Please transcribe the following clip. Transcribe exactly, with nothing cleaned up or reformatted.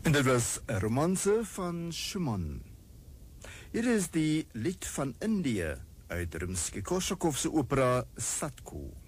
En dit was 'n romanse van Schumann. Hier is die lied van Indië uit Rimsky-Korsakov se opera Satko.